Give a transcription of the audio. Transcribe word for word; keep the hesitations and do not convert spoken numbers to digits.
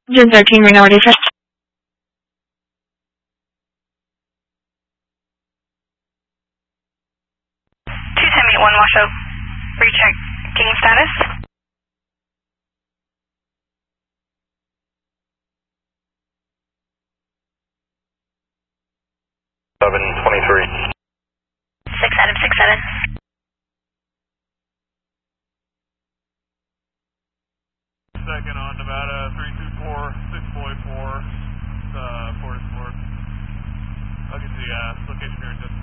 Gen thirteen, Reno, ready for two seven eight one Washoe, recheck game status. seven twenty-three. six Adam, six seven. Second on Nevada, three two four, six four four, uh, Forest Fork. I'll get the uh, location here in just